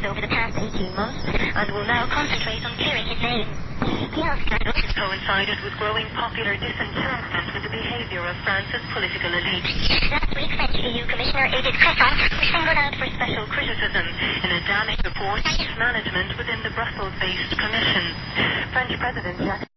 over the past 18 months and will now concentrate on clearing his name. The health scandal has coincided with growing popular disenchantment with the behaviour of France's political elite. Last week, French EU Commissioner Edith Cresson was singled out for special criticism in a damning report of management within the Brussels-based Commission. French President Jacques